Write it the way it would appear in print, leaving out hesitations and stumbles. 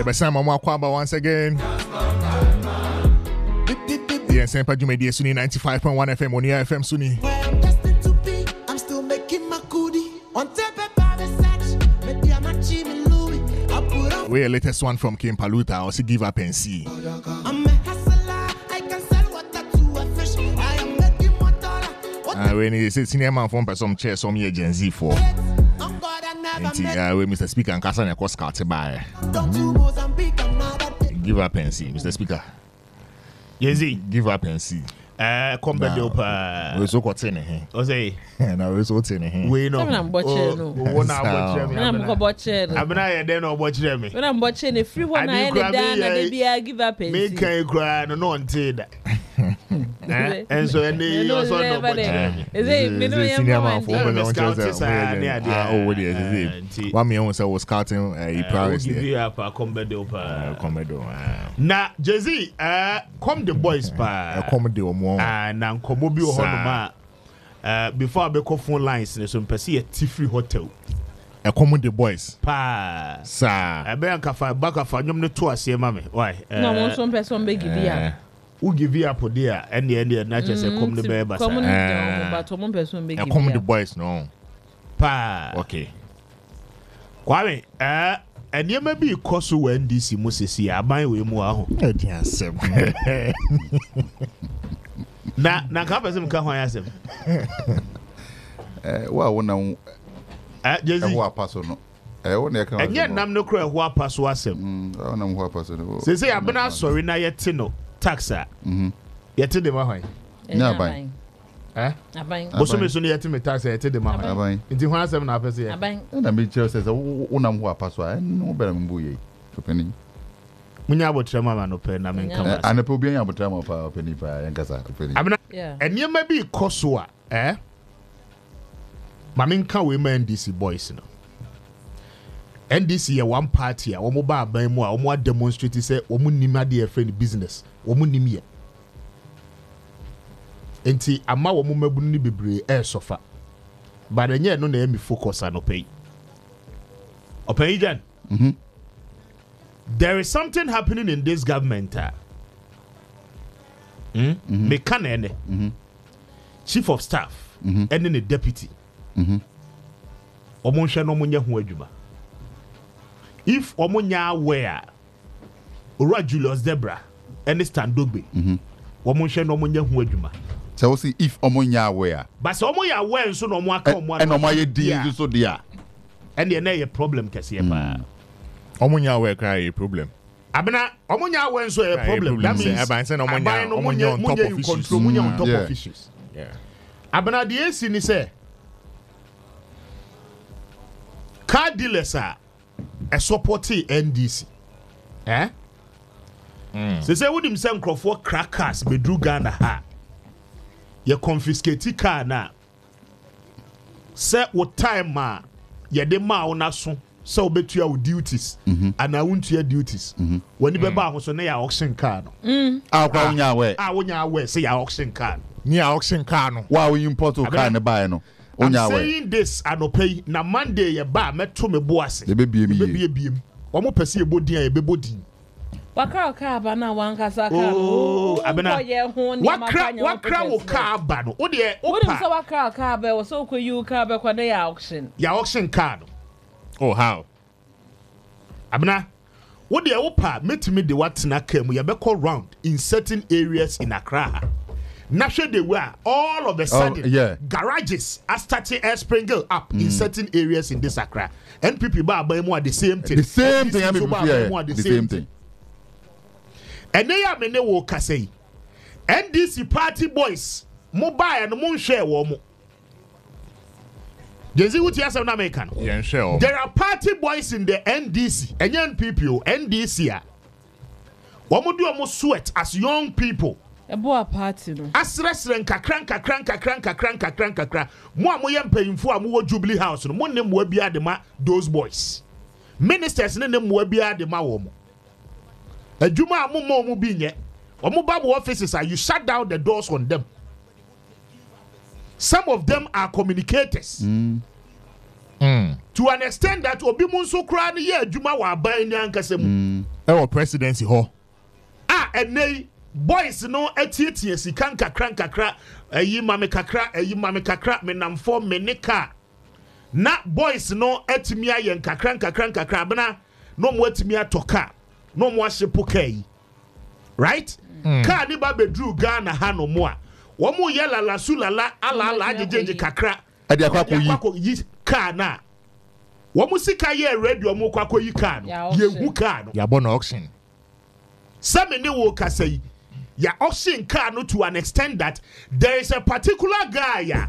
Ebesam Mama Kwaba once again. Yeah, Sempa Jumedi Suni 95.1 FM on FM Suni. Where I'm destined to be, I'm still making my goodie. On tape by the search, maybe I'm achieving Louis. I put up. We're latest one from Kim Paluta, also give up and see. I'm a hustler, I can sell water to a fish. I am making more dollar. When he says senior man from some chair, some year Gen Z for. I'm God, I never met. When Mr. Speaker and Kasa Neko Scout by. Don't you Mozambique, another day. Give up and see, Mr. Speaker. Yezi, give up and see. Combat dopa. We so got in here. O say, na we so in here. We know. I'm watching. I'm watching. I'm not there no watching me. When I'm watching a free one, I give up. Make can cry no until that. And so any also no watching. Is it senior man for one me on say was scouting a Paris. Give you up a combat dopa. Na Jay-Z, come the boys pa. Come the more. Na nkomo bi ho no ma before I be call phone lines so mpese a Tifree hotel. Come the boys Pa sir. I be anka fa back afa nyom ne to ase ma me. Why? No one some person be give ya. Who give you up there and the na just say come the be come but one person be give ya. Come the boys no. Pa okay. Kwame and you may be cost when this Moses aban we mu aho. Na ka person ka hwan asem. Wa wona Jay-Z ho apaso no. Wona ka. Enye nam no kro ho apaso asem. Wona ho apaso no. Say abena sorry na yete no taxa. Yete de ma hwan. Na ban. Aban. Boso me so no yete me taxa yete de ma hwan. Aban. Nti hwan asem na apese ya. Aban. Na me chere say wona ho apaso no bere mbu ye. Openi. Munya abotre mama no pe na me nka. Anapo bi anya abotre mama fa openi pa yankasa openi. Abena. Yeah. Enye ma bi koso a ma me nka we ma NDC boys no. NDC ye one party a omo ba aban mu a omo demonstrate say omo nim ade e friend business omo nim ye enti ama omo mabunu ni bebre sofa but enye no na emi focus an opay Jan. There is something happening in this government me kan ene chief of staff and then the deputy omo hwe no monye ho adwuma. If omonya aware Ora Julius Debra and Standogbe omo hwe no monye ho adwuma. So see if omonya aware but so omonya aware so no omo aka omo and omo ye di so dia and the na problem kese pa omonya aware cry a problem. Abena omonya aware so a problem. That means aban say omonya on top of issues. Control omonya on top of issues. Yeah. Abena the AC ni say car dealers are a supporting NDC. Say would him send Crawford crackers be drew Ghana ha. You confiscate car na. Say what time ma ye de ma ona so so betu your duties and I won't your duties. When you be ba so na ya auction car no. Wonya aware. Wonya aware say ya auction car. Ni auction car no. Wa we import car ne buy no. I'm saying this and pay na Monday ye ba meto me boase. Be biem. Omo pese ye bodin ye be bodin. Wakra ba na wankasa ka. Abena. Wakra wo ka ba no. O de o pa. So wakra ka ba wo so ko you ka ba kwa na auction. Ya auction car no. Oh how? Abena. O de o pa metimi de watena ka mu ye be call round in certain areas in Accra. Naturally, they were all of a sudden garages are starting sprinkled up in certain areas in this Accra. NPP bar by more the same thing. The same thing. And they are many work say NDC party boys mobile and moon share womo. There are party boys in the NDC and young people NDC. Womo do almost sweat as young people. A boa party no. Asresren kakran. Mo amoye mpayimfo amu Jubilee House no. Mo nem wo bia de ma those boys. Ministers ne nem wo bia de ma wo mo. Adwuma amu mo bi nye. Omo babu offices are you shut down the doors on them. Some of them are communicators. To an extent that obi mu nso kura ne ye adwuma wa aban ni ankasa mu. Our presidency ho. Enei boys no etietie sika nkakra ayi mame kakra menamfo menika. Na boys no etimi aye nkakra bena no mo etimi atoka. No mo ahye pokai. Right? Ka ni ba bedru Ghana ha no mo a. Wo mo ye lala sulala ala ajejeje kakra. Ade akwa yi ka na. Wo mo sika ye radio mo kwakọ yi ka no. Ye hu ka no. Ya bon auction. Some wo kasa yi. Ya auction car no to an extent that there is a particular guy